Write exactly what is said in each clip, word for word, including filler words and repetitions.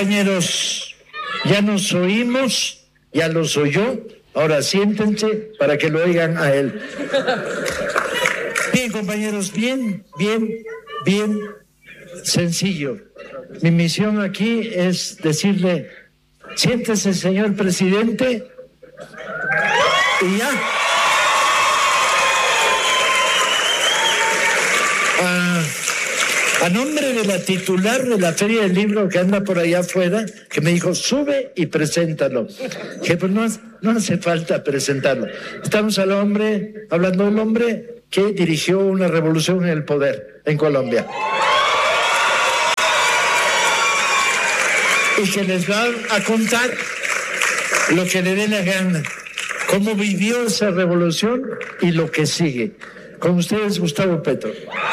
compañeros, ya nos oímos, ya los oyó, ahora siéntense para que lo oigan a él. Bien, compañeros, bien, bien, bien sencillo. Mi misión aquí es decirle, siéntese, señor presidente, y ya. Ah, a nombre de la titular de la Feria del Libro que anda por allá afuera, que me dijo, sube y preséntalo. Que pues no, no hace falta presentarlo. Estamos al hombre, hablando del hombre que dirigió una revolución en el poder en Colombia. Y que les va a contar lo que le dé la gana, cómo vivió esa revolución y lo que sigue. Con ustedes, Gustavo Petro.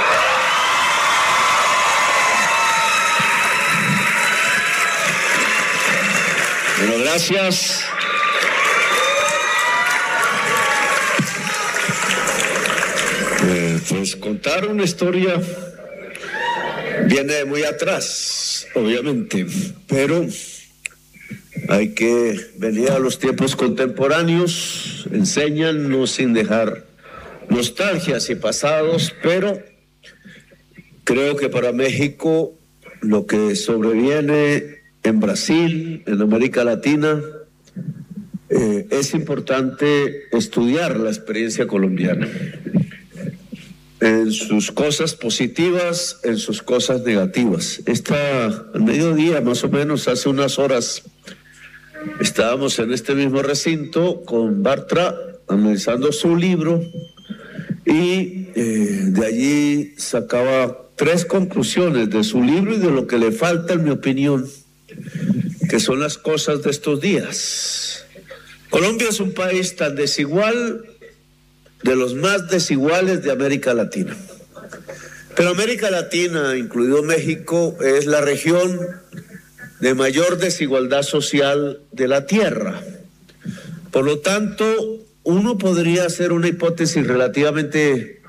Bueno, gracias. Eh, pues contar una historia viene de muy atrás, obviamente, pero hay que venir a los tiempos contemporáneos, enséñanos sin dejar nostalgias y pasados, pero creo que para México lo que sobreviene en Brasil, en América Latina, eh, es importante estudiar la experiencia colombiana, en sus cosas positivas, en sus cosas negativas. Esta, al mediodía, más o menos, hace unas horas, estábamos en este mismo recinto con Bartra, analizando su libro, y eh, de allí sacaba tres conclusiones de su libro y de lo que le falta, en mi opinión, que son las cosas de estos días. Colombia es un país tan desigual, de los más desiguales de América Latina. Pero América Latina, incluido México, es la región de mayor desigualdad social de la Tierra. Por lo tanto, uno podría hacer una hipótesis relativamente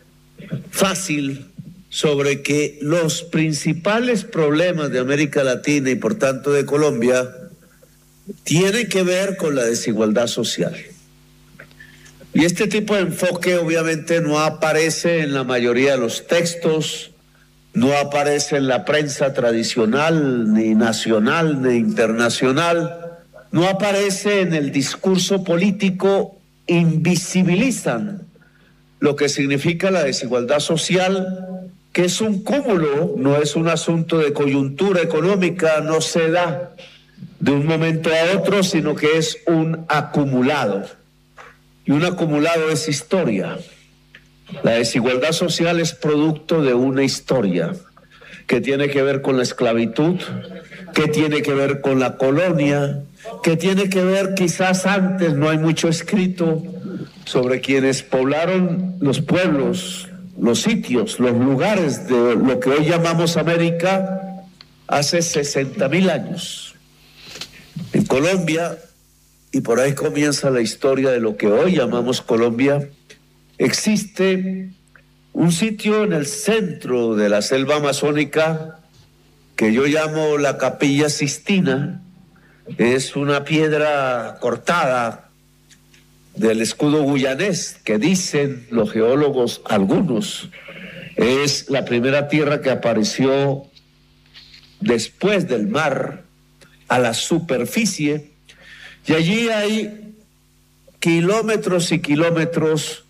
fácil sobre que los principales problemas de América Latina y por tanto de Colombia tienen que ver con la desigualdad social. Y este tipo de enfoque obviamente no aparece en la mayoría de los textos, no aparece en la prensa tradicional, ni nacional, ni internacional, no aparece en el discurso político, invisibilizan lo que significa la desigualdad social, que es un cúmulo, no es un asunto de coyuntura económica, no se da de un momento a otro, sino que es un acumulado. Y un acumulado es historia. La desigualdad social es producto de una historia que tiene que ver con la esclavitud, que tiene que ver con la colonia, que tiene que ver, quizás antes no hay mucho escrito sobre quienes poblaron los pueblos, los sitios, los lugares de lo que hoy llamamos América hace sesenta mil años. En Colombia, y por ahí comienza la historia de lo que hoy llamamos Colombia, existe un sitio en el centro de la selva amazónica que yo llamo la Capilla Sistina. Es una piedra cortada del escudo guyanés que dicen los geólogos, algunos, es la primera tierra que apareció después del mar a la superficie. Y allí hay kilómetros y kilómetros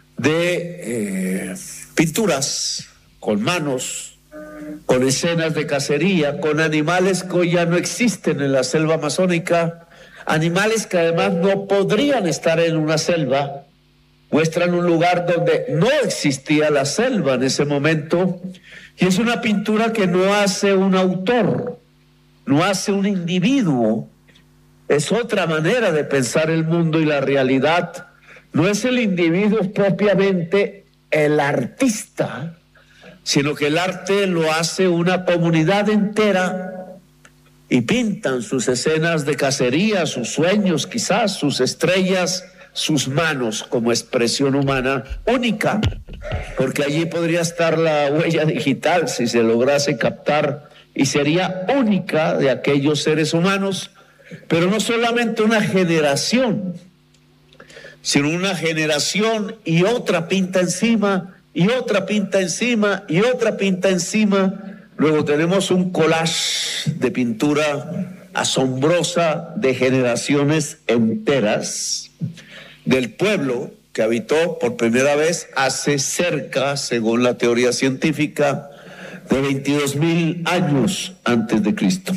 de eh, pinturas con manos, con escenas de cacería, con animales que hoy ya no existen en la selva amazónica, animales que además no podrían estar en una selva, muestran un lugar donde no existía la selva en ese momento, y es una pintura que no hace un autor, no hace un individuo. Es otra manera de pensar el mundo y la realidad. No es el individuo propiamente el artista, sino que el arte lo hace una comunidad entera y pintan sus escenas de cacería, sus sueños quizás, sus estrellas, sus manos como expresión humana única, porque allí podría estar la huella digital si se lograse captar y sería única de aquellos seres humanos, pero no solamente una generación, sino una generación y otra pinta encima, y otra pinta encima, y otra pinta encima. Luego tenemos un collage de pintura asombrosa de generaciones enteras del pueblo que habitó por primera vez hace cerca, según la teoría científica, de veintidós mil años antes de Cristo.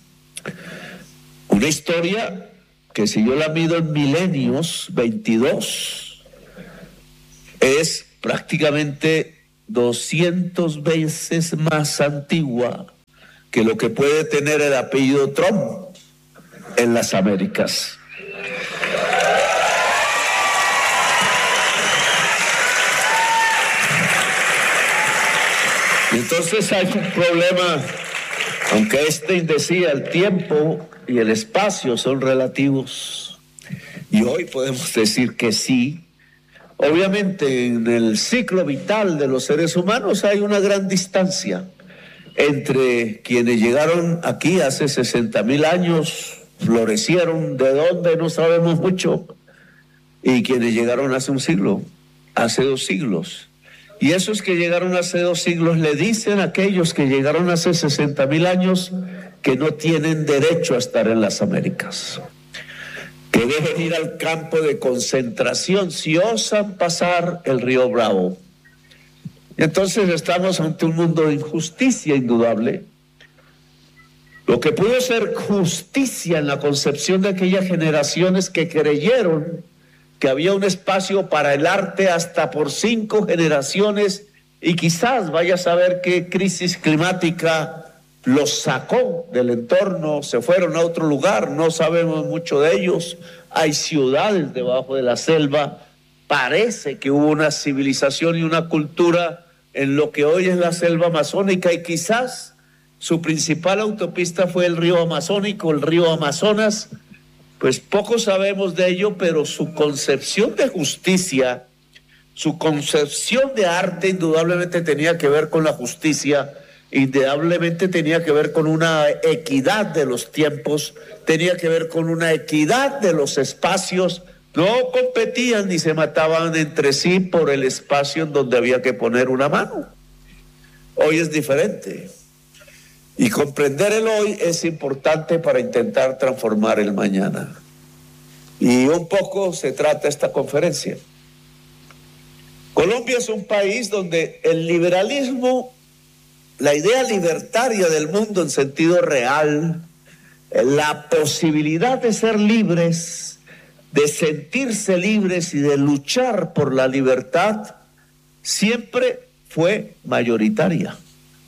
Una historia que, si yo la mido en milenios, veintidós, es prácticamente doscientas veces más antigua que lo que puede tener el apellido Trump en las Américas. Entonces hay un problema, aunque Einstein decía el tiempo y el espacio son relativos, y hoy podemos decir que sí. Obviamente en el ciclo vital de los seres humanos hay una gran distancia entre quienes llegaron aquí hace sesenta mil años, florecieron, de dónde no sabemos mucho, y quienes llegaron hace un siglo, hace dos siglos. Y esos que llegaron hace dos siglos le dicen a aquellos que llegaron hace sesenta mil años que no tienen derecho a estar en las Américas, que deben ir al campo de concentración si osan pasar el río Bravo. Y entonces estamos ante un mundo de injusticia indudable. Lo que pudo ser justicia en la concepción de aquellas generaciones que creyeron que había un espacio para el arte hasta por cinco generaciones, y quizás vaya a saber qué crisis climática los sacó del entorno, se fueron a otro lugar, no sabemos mucho de ellos. Hay ciudades debajo de la selva, parece que hubo una civilización y una cultura en lo que hoy es la selva amazónica, y quizás su principal autopista fue el río Amazónico, el río Amazonas. Pues poco sabemos de ello, pero su concepción de justicia, su concepción de arte indudablemente tenía que ver con la justicia, indudablemente tenía que ver con una equidad de los tiempos, tenía que ver con una equidad de los espacios. No competían ni se mataban entre sí por el espacio en donde había que poner una mano. Hoy es diferente. Y comprender el hoy es importante para intentar transformar el mañana. Y un poco se trata esta conferencia. Colombia es un país donde el liberalismo, la idea libertaria del mundo en sentido real, la posibilidad de ser libres, de sentirse libres y de luchar por la libertad, siempre fue mayoritaria.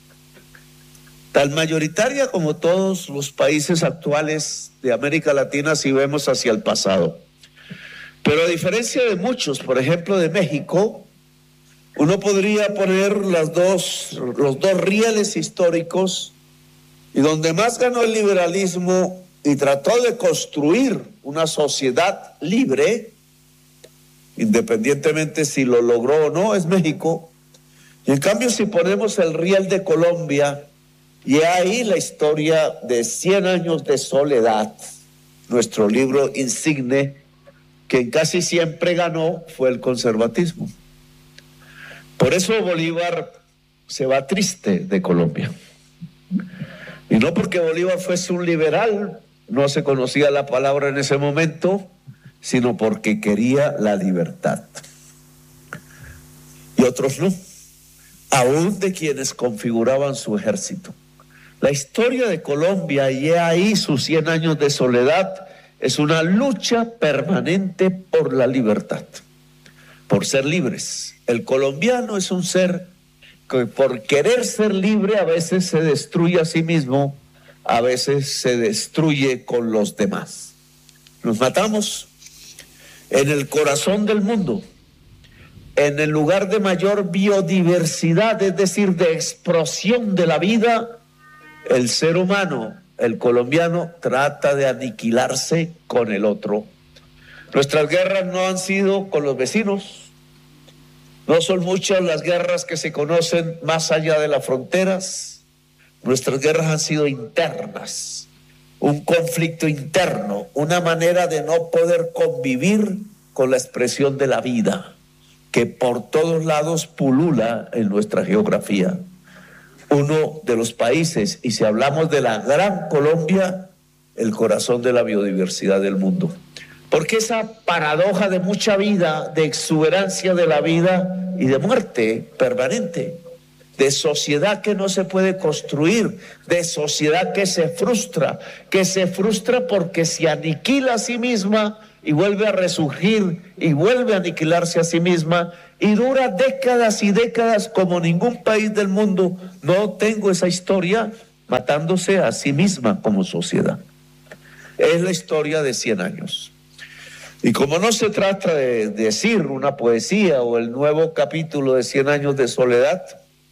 Tan mayoritaria como todos los países actuales de América Latina si vemos hacia el pasado. Pero a diferencia de muchos, por ejemplo de México, uno podría poner las dos, los dos rieles históricos, y donde más ganó el liberalismo y trató de construir una sociedad libre, independientemente si lo logró o no, es México. Y en cambio, si ponemos el riel de Colombia, y ahí la historia de cien años de soledad, nuestro libro insigne, que casi siempre ganó fue el conservatismo. Por eso Bolívar se va triste de Colombia. Y no porque Bolívar fuese un liberal, no se conocía la palabra en ese momento, sino porque quería la libertad. Y otros no, aún de quienes configuraban su ejército. La historia de Colombia, y ahí sus cien años de soledad, es una lucha permanente por la libertad, por ser libres. El colombiano es un ser que por querer ser libre a veces se destruye a sí mismo, a veces se destruye con los demás. Nos matamos en el corazón del mundo, en el lugar de mayor biodiversidad, es decir, de explosión de la vida. El ser humano, el colombiano, trata de aniquilarse con el otro. Nuestras guerras no han sido con los vecinos. No son muchas las guerras que se conocen más allá de las fronteras. Nuestras guerras han sido internas, un conflicto interno, una manera de no poder convivir con la expresión de la vida que por todos lados pulula en nuestra geografía. Uno de los países, y si hablamos de la gran Colombia, el corazón de la biodiversidad del mundo. Porque esa paradoja de mucha vida, de exuberancia de la vida y de muerte permanente, de sociedad que no se puede construir, de sociedad que se frustra, que se frustra porque se aniquila a sí misma y vuelve a resurgir y vuelve a aniquilarse a sí misma y dura décadas y décadas como ningún país del mundo. No tengo esa historia, matándose a sí misma como sociedad. Es la historia de cien años. Y como no se trata de decir una poesía o el nuevo capítulo de cien años de soledad,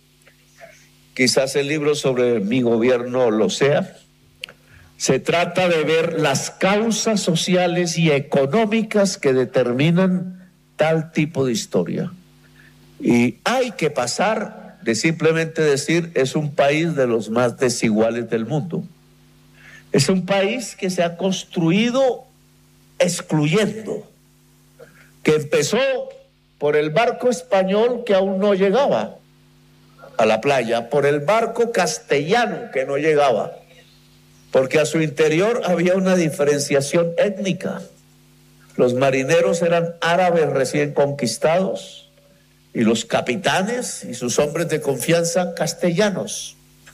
quizás el libro sobre mi gobierno lo sea, se trata de ver las causas sociales y económicas que determinan tal tipo de historia. Y hay que pasar de simplemente decir es un país de los más desiguales del mundo. Es un país que se ha construido excluyendo, que empezó por el barco español que aún no llegaba a la playa, por el barco castellano que no llegaba, porque a su interior había una diferenciación étnica. Los marineros eran árabes recién conquistados y los capitanes y sus hombres de confianza castellanos.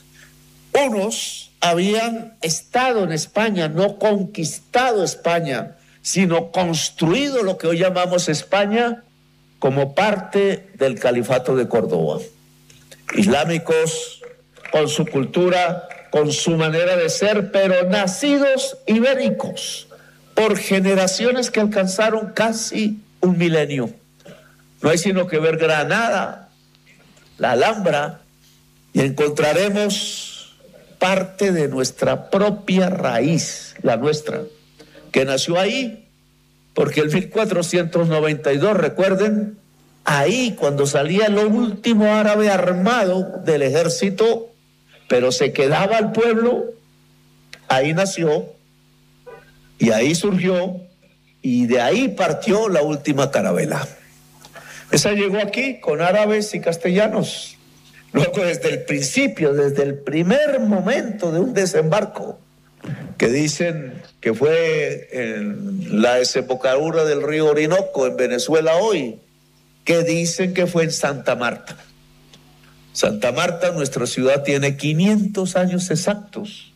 Unos habían estado en España, no conquistado España, sino construido lo que hoy llamamos España como parte del Califato de Córdoba. Islámicos, con su cultura, con su manera de ser, pero nacidos ibéricos, por generaciones que alcanzaron casi un milenio. No hay sino que ver Granada, la Alhambra, y encontraremos parte de nuestra propia raíz, la nuestra, que nació ahí, porque en mil cuatrocientos noventa y dos, recuerden, ahí cuando salía lo último árabe armado del ejército, pero se quedaba al pueblo, ahí nació, y ahí surgió, y de ahí partió la última carabela. Esa llegó aquí con árabes y castellanos. Luego, desde el principio, desde el primer momento de un desembarco, que dicen que fue en la desembocadura del río Orinoco, en Venezuela hoy, que dicen que fue en Santa Marta. Santa Marta, nuestra ciudad, tiene quinientos años exactos.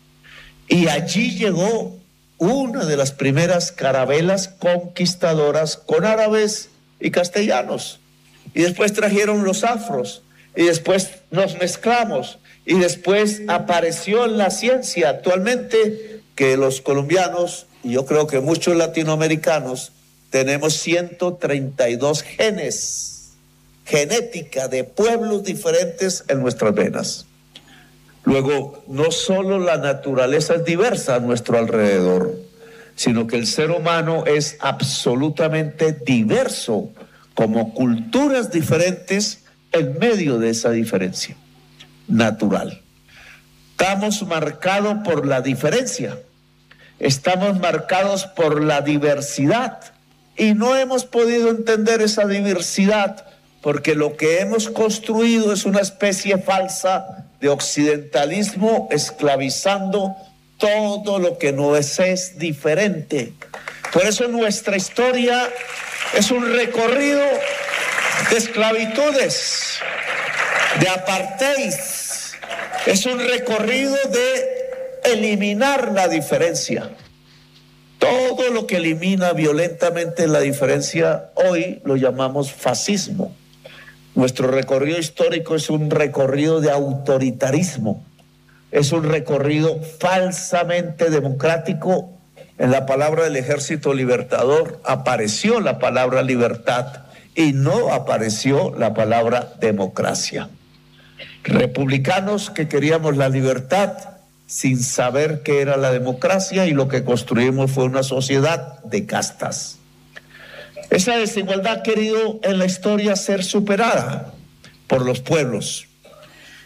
Y allí llegó una de las primeras carabelas conquistadoras con árabes y castellanos. Y después trajeron los afros. Y después nos mezclamos. Y después apareció en la ciencia actualmente que los colombianos, y yo creo que muchos latinoamericanos, tenemos ciento treinta y dos genes, genética de pueblos diferentes en nuestras venas. Luego, no solo la naturaleza es diversa a nuestro alrededor, sino que el ser humano es absolutamente diverso, como culturas diferentes en medio de esa diferencia natural. Estamos marcados por la diferencia, estamos marcados por la diversidad y no hemos podido entender esa diversidad porque lo que hemos construido es una especie falsa de occidentalismo esclavizando todo lo que no es, es diferente. Por eso nuestra historia es un recorrido de esclavitudes, de apartheid, es un recorrido de eliminar la diferencia. Todo lo que elimina violentamente la diferencia hoy lo llamamos fascismo. Nuestro recorrido histórico es un recorrido de autoritarismo, es un recorrido falsamente democrático. En la palabra del Ejército Libertador apareció la palabra libertad y no apareció la palabra democracia. Republicanos que queríamos la libertad sin saber qué era la democracia, y lo que construimos fue una sociedad de castas. Esa desigualdad ha querido en la historia ser superada por los pueblos.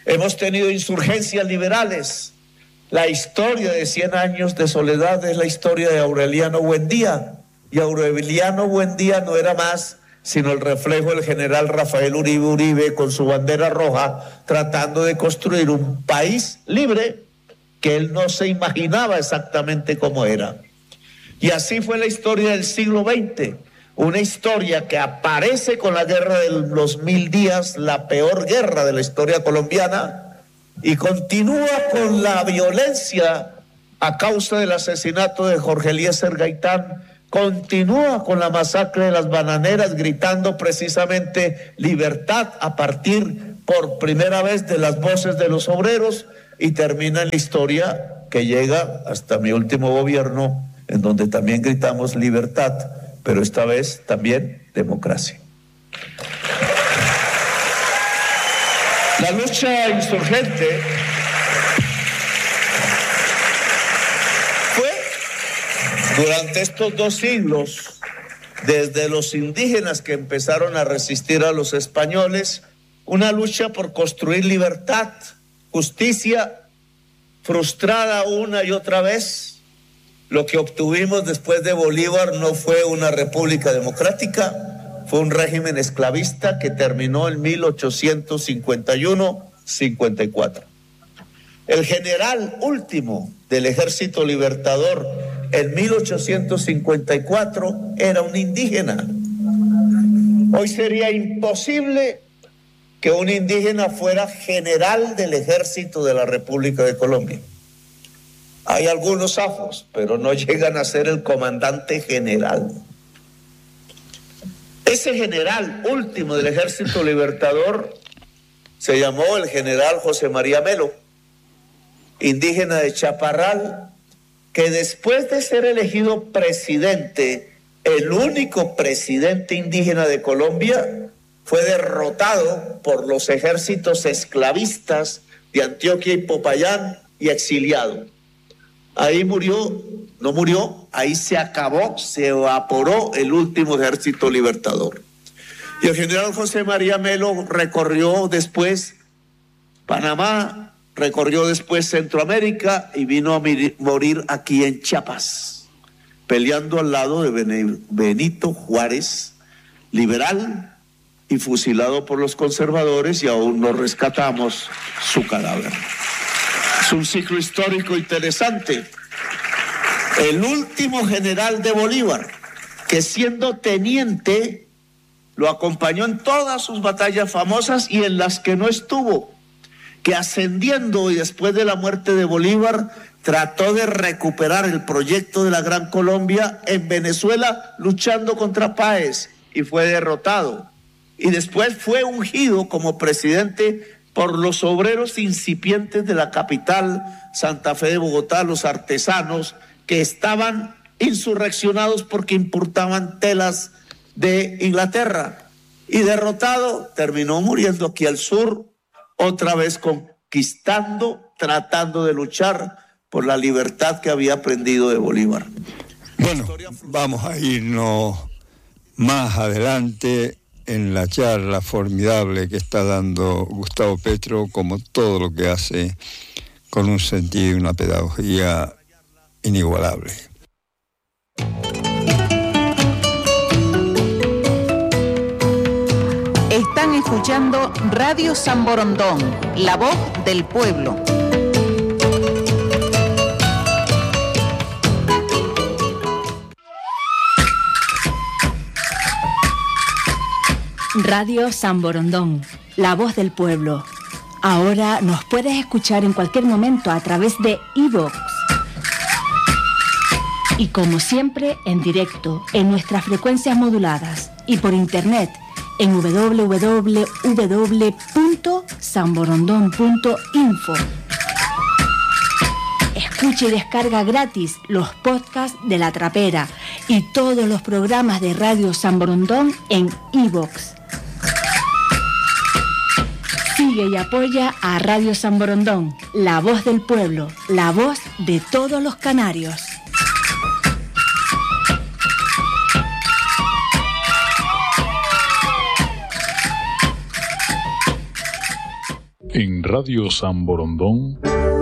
Hemos tenido insurgencias liberales. La historia de cien años de soledad es la historia de Aureliano Buendía. Y Aureliano Buendía no era más sino el reflejo del general Rafael Uribe Uribe con su bandera roja, tratando de construir un país libre que él no se imaginaba exactamente cómo era. Y así fue la historia del siglo veinte, una historia que aparece con la guerra de los mil días, la peor guerra de la historia colombiana, y continúa con la violencia a causa del asesinato de Jorge Eliezer Gaitán, continúa con la masacre de las bananeras, gritando precisamente libertad a partir por primera vez de las voces de los obreros, y termina en la historia que llega hasta mi último gobierno, en donde también gritamos libertad, pero esta vez también democracia. La lucha insurgente fue durante estos dos siglos, desde los indígenas que empezaron a resistir a los españoles, una lucha por construir libertad, justicia, frustrada una y otra vez. Lo que obtuvimos después de Bolívar no fue una república democrática, fue un régimen esclavista que terminó en mil ochocientos cincuenta y uno cincuenta y cuatro. El general último del Ejército Libertador en mil ochocientos cincuenta y cuatro era un indígena. Hoy sería imposible que un indígena fuera general del Ejército de la República de Colombia. Hay algunos zafos, pero no llegan a ser el comandante general. Ese general último del Ejército Libertador se llamó el general José María Melo, indígena de Chaparral, que después de ser elegido presidente, el único presidente indígena de Colombia, fue derrotado por los ejércitos esclavistas de Antioquia y Popayán y exiliado. Ahí murió, no murió, ahí se acabó, se evaporó el último ejército libertador. Y el general José María Melo recorrió después Panamá, recorrió después Centroamérica y vino a morir aquí en Chiapas, peleando al lado de Benito Juárez, liberal, y fusilado por los conservadores, y aún no rescatamos su cadáver. Es un ciclo histórico interesante. El último general de Bolívar, que siendo teniente, lo acompañó en todas sus batallas famosas y en las que no estuvo, que ascendiendo y después de la muerte de Bolívar, trató de recuperar el proyecto de la Gran Colombia en Venezuela, luchando contra Páez, y fue derrotado. Y después fue ungido como presidente por los obreros incipientes de la capital, Santa Fe de Bogotá, los artesanos, que estaban insurreccionados porque importaban telas de Inglaterra. Y derrotado, terminó muriendo aquí al sur, otra vez conquistando, tratando de luchar por la libertad que había aprendido de Bolívar. Bueno, vamos a irnos más adelante en la charla formidable que está dando Gustavo Petro, como todo lo que hace, con un sentido y una pedagogía inigualable. Están escuchando Radio San Borondón, la voz del pueblo. Radio San Borondón, la voz del pueblo. Ahora nos puedes escuchar en cualquier momento a través de iVoox. Y como siempre, en directo, en nuestras frecuencias moduladas y por internet en doble u doble u doble punto san borondón punto info. Escucha y descarga gratis los podcasts de La Trapera y todos los programas de Radio San Borondón en iVoox. Sigue y apoya a Radio San Borondón, la voz del pueblo, la voz de todos los canarios. En Radio San Borondón.